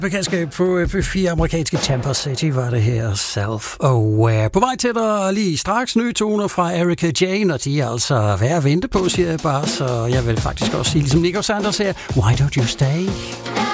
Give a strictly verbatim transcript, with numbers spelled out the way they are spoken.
Bekendtskab på F fire amerikanske Tampa City var det her Self-Aware. På vej til dig lige straks nye toner fra Erika Jane, og de er altså værd at vente på, siger jeg bare. Så jeg vil faktisk også sige, ligesom Nico Sanders her, Why Don't You Stay?